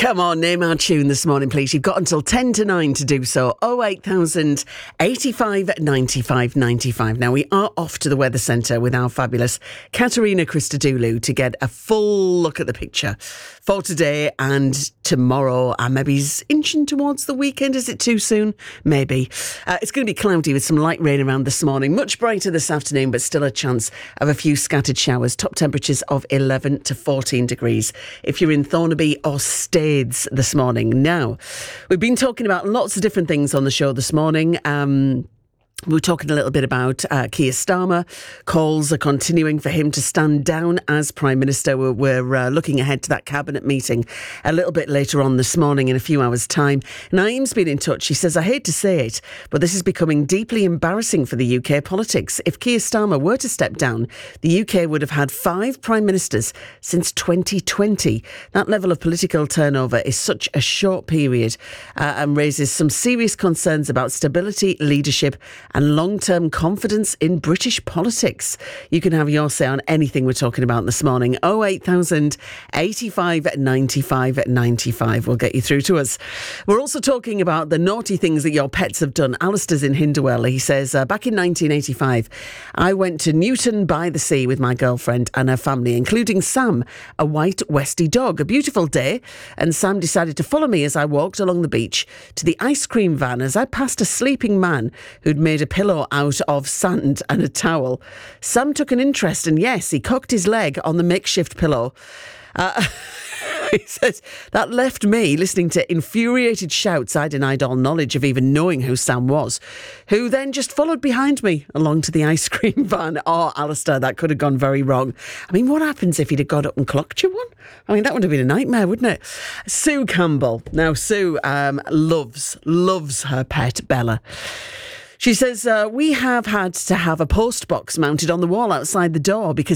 Come on, name our tune this morning, please. You've got until 10 to 9 to do so. 08000 85 95 95. Now, we are off to the Weather Centre with our fabulous Katerina Christodoulou to get a full look at the picture for today and tomorrow, and maybe he's inching towards the weekend. Is it too soon? Maybe. It's going to be cloudy with some light rain around this morning. Much brighter this afternoon, but still a chance of a few scattered showers. Top temperatures of 11 to 14 degrees if you're in Thornaby or Stades this morning. Now, we've been talking about lots of different things on the show this morning. We're talking a little bit about Keir Starmer. Calls are continuing for him to stand down as Prime Minister. We're looking ahead to that cabinet meeting a little bit later on this morning in a few hours' time. Naeem's been in touch. He says, I hate to say it, but this is becoming deeply embarrassing for the UK politics. If Keir Starmer were to step down, the UK would have had 5 Prime Ministers since 2020. That level of political turnover is such a short period and raises some serious concerns about stability, leadership and long-term confidence in British politics. You can have your say on anything we're talking about this morning. 08000 85 95 95 will get you through to us. We're also talking about the naughty things that your pets have done. Alistair's in Hinderwell. He says, back in 1985, I went to Newton by the Sea with my girlfriend and her family, including Sam, a white Westie dog. A beautiful day, and Sam decided to follow me as I walked along the beach to the ice cream van as I passed a sleeping man who'd made a pillow out of sand and a towel. Sam took an interest and yes, he cocked his leg on the makeshift pillow. He says, that left me listening to infuriated shouts. I denied all knowledge of even knowing who Sam was, who then just followed behind me along to the ice cream van. Oh, Alistair, that could have gone very wrong. I mean, what happens if he'd have got up and clocked you one? I mean, that would have been a nightmare, wouldn't it? Sue Campbell. Now, Sue loves her pet, Bella. She says, we have had to have a post box mounted on the wall outside the door because